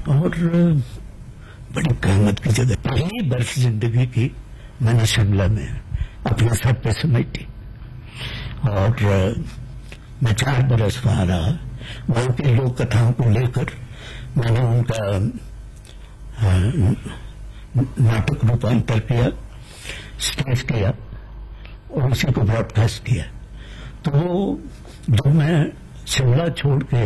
اور بڑی قیمت کی جگہ. پہلی برس زندگی کی میں نے شملہ میں اپنے سر پہ سمیٹی اور میں 4 برس وہاں رہا. وہاں کے لوک کتھاؤں کو لے کر میں نے ان کا ناٹک روپانتر کیا, اسٹیج کیا اور اسی کو براڈ کاسٹ کیا. تو وہ جب میں شملہ چھوڑ کے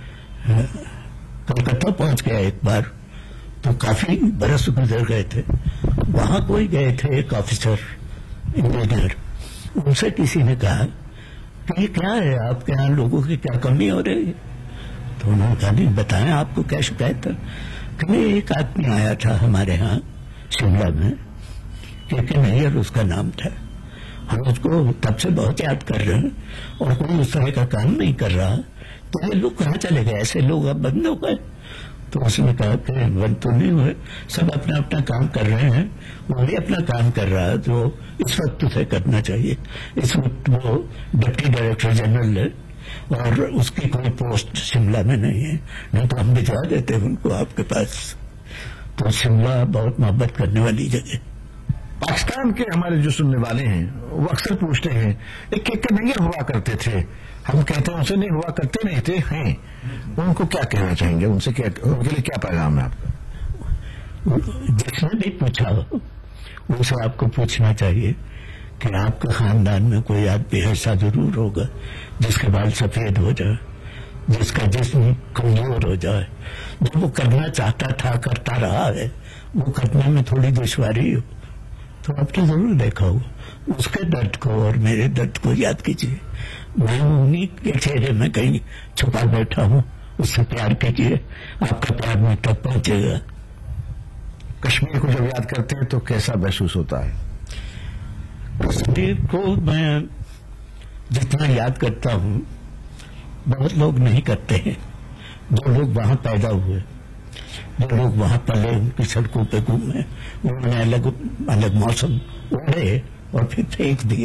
کلکتہ پہنچ گیا ایک بار, تو کافی برس گزر گئے تھے. وہاں کوئی گئے تھے ایک آفیسر انجینئر, ان سے کسی نے کہا کہ یہ کیا ہے آپ کے یہاں لوگوں کی کیا کمی ہو رہی ہے؟ تو انہوں نے کہا نہیں بتائیں آپ کو کیا شکایت ہے. کہ ایک آدمی آیا تھا ہمارے ہاں شملہ میں, کہ نیر اس کا نام تھا, ہم اس کو تب سے بہت یاد کر رہے ہیں اور کوئی اس طرح کا کام نہیں کر رہا. تو یہ لوگ کہاں چلے گئے, ایسے لوگ اب بند ہو گئے؟ تو اس نے کہا کہ بند تو نہیں ہوئے, سب اپنا اپنا کام کر رہے ہیں. وہ بھی اپنا کام کر رہا ہے جو اس وقت اسے کرنا چاہیے. اس وقت وہ ڈپٹی ڈائریکٹر جنرل ہے اور اس کی کوئی پوسٹ شملہ میں نہیں ہے, نہیں تو ہم بھجوا دیتے ان کو آپ کے پاس. تو شملہ بہت محبت کرنے والی جگہ. پاکستان کے ہمارے جو سننے والے ہیں وہ اکثر پوچھتے ہیں ایک نیر ہوا کرتے تھے, ہم کہتے ہیں ان سے نہیں ہوا کرتے نہیں تھے ہیں. ان کو کیا کہنا چاہیں گے, ان کے لیے کیا پیغام ہے آپ کا؟ جس نے بھی پوچھا ان سے آپ کو پوچھنا چاہیے کہ آپ کے خاندان میں کوئی آدمی ایسا ضرور ہوگا جس کے بال سفید ہو جائے, جس کا جسم کمزور ہو جائے, جو وہ کرنا چاہتا تھا کرتا رہا ہے, وہ کرنے میں تھوڑی دشواری ہو. تو آپ نے ضرور دیکھا ہو اس کے درد کو اور میرے درد کو یاد کیجیے. میں انہیں کے چہرے میں کہیں چھپا بیٹھا ہوں, اس سے پیار کیجیے, آپ کا پیار میں تک پہنچے گا. کشمیر کو جب یاد کرتے ہیں تو کیسا محسوس ہوتا ہے؟ کشمیر کو میں جتنا یاد کرتا ہوں بہت لوگ نہیں کرتے ہیں. جو لوگ وہاں پیدا ہوئے, جو لوگ وہاں پلے, ان کی سڑکوں پہ گھومے, انہوں نے الگ الگ موسم اوڑھے اور پھر پھینک دیے,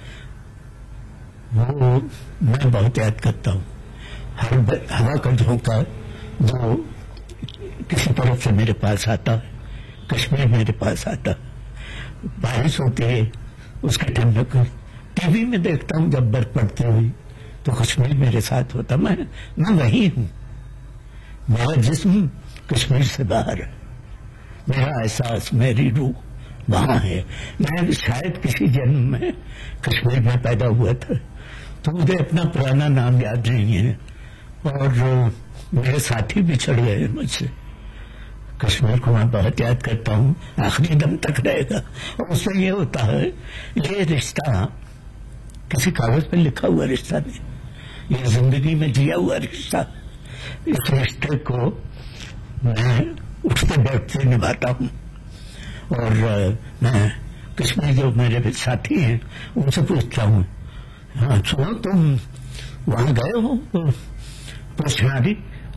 وہ میں بہت یاد کرتا ہوں. ہر ہوا کا جھونکا جو کسی طرف سے میرے پاس آتا ہے, کشمیر میرے پاس آتا, بارش ہوتی ہے اس کی ٹھنڈک ٹی وی میں دیکھتا ہوں, جب برف پڑتی ہوئی تو کشمیر میرے ساتھ ہوتا. میں وہی ہوں, میرا جسم کشمیر سے باہر ہے, میرا احساس میری روح وہاں ہے. میں شاید کسی جنم میں کشمیر میں پیدا ہوا تھا, تو مجھے اپنا پرانا نام یاد نہیں ہے اور میرے ساتھی بچھڑ گئے مجھ سے. کشمیر کو میں بہت یاد کرتا ہوں, آخری دم تک رہے گا. اور اس میں یہ ہوتا ہے, یہ رشتہ کسی کاغذ پہ لکھا ہوا رشتہ نہیں, یہ زندگی میں جیا ہوا رشتہ. اس رشتے کو میں اٹھتے بیٹھتے نبھاتا ہوں. اور میں کشمیر جو میرے ساتھی ہیں ان سے پوچھتا ہوں, ہاں سنو تم وہاں گئے ہو پوچھناری,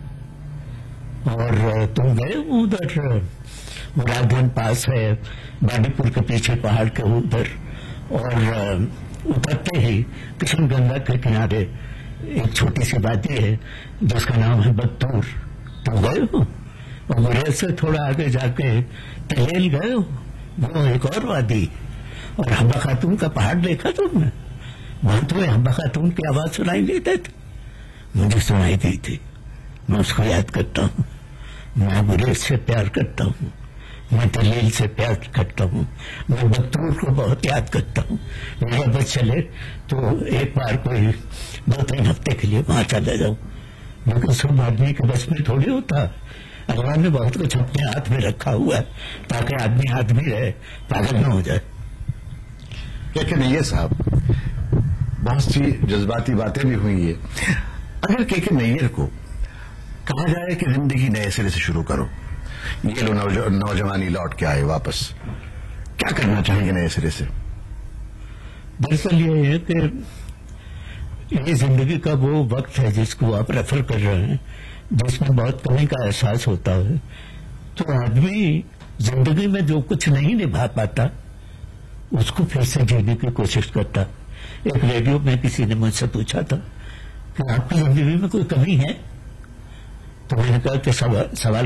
اور تم گئے ہو ادھر مراد گنج پاس ہے, بانڈی پور کے پیچھے پہاڑ کے ادھر, اور اترتے ہی کشن گنگا کے کنارے ایک چھوٹی سی وادی ہے جس کا نام ہے بگتور, تم گئے ہو؟ اور گریز سے تھوڑا آگے جا کے تلیل گئے ہو, وہ ایک اور وادی, اور حبہ خاتون کا پہاڑ دیکھا تم نے؟ وہاں تمہیں حبہ خاتون کی آواز سنائی دیتے تھے؟ مجھے سنائی دی تھی. میں اس کو یاد کرتا ہوں. میں گریز سے پیار کرتا ہوں, میں تلیل سے پیار کرتا ہوں, میں بگتور کو بہت یاد کرتا ہوں. میرا بس چلے تو ایک بار کوئی 2-3 ہفتے کے لیے وہاں چلے جاؤں, لیکن سب آدمی کے بس میں تھوڑی ہوتا. اللہ نے بہت کچھ اپنے ہاتھ میں رکھا ہوا ہے تاکہ آدمی آدمی رہے, پاگل نہ ہو جائے. کہ نہیں صاحب, بہت سی جذباتی باتیں بھی ہوئی ہیں. اگر کہ نیر کو کہا جائے کہ زندگی نئے سرے سے شروع کرو, یہ لو نوجوانی لوٹ کے آئے واپس, کیا کرنا چاہیں گے نئے سرے سے؟ دراصل یہ ہے کہ یہ زندگی کا وہ وقت ہے جس کو آپ ریفر کر رہے ہیں, جس میں بہت کمی کا احساس ہوتا ہے. تو آدمی زندگی میں جو کچھ نہیں نبھا پاتا اس کو پھر سے جینے کی کوشش کرتا. ایک ریڈیو میں کسی نے مجھ سے پوچھا تھا کہ آپ کی زندگی میں کوئی کمی ہے, تو میں نے کہا کہ سوال